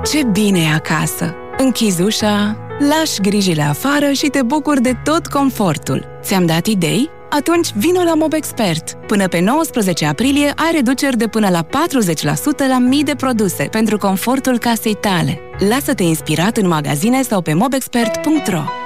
Ce bine e acasă! Închizi ușa, lași grijile afară și te bucuri de tot confortul. Ți-am dat idei? Atunci vino la Mobexpert. Până pe 19 aprilie ai reduceri de până la 40% la mii de produse pentru confortul casei tale. Lasă-te inspirat în magazine sau pe mobexpert.ro.